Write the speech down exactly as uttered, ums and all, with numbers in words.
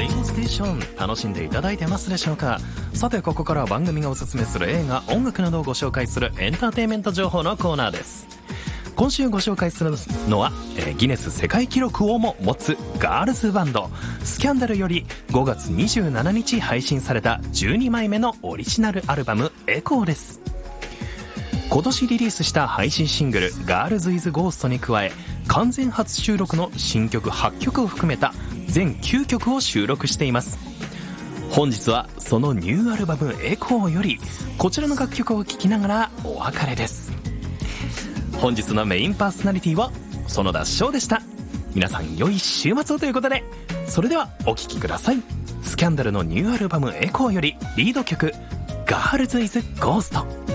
レインボーステーション楽しんでいただいてますでしょうか。さてここからは番組がおすすめする映画音楽などをご紹介するエンターテインメント情報のコーナーです。今週ご紹介するのは、えー、ギネス世界記録をも持つガールズバンドスキャンダルよりごがつにじゅうしちにち配信されたじゅうにまいめのオリジナルアルバムエコーです。今年リリースした配信シングルガールズイズゴーストに加え完全初収録の新曲はっきょくを含めた全きゅうきょくを収録しています。本日はそのニューアルバムエコーよりこちらの楽曲を聴きながらお別れです。本日のメインパーソナリティは園田翔でした。皆さん良い週末をということで、それではお聴きください。スキャンダルのニューアルバムエコーよりリード曲ガールズイズゴースト。